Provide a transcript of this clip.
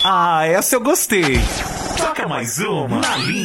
Ah, essa eu gostei. Toca mais uma na linha.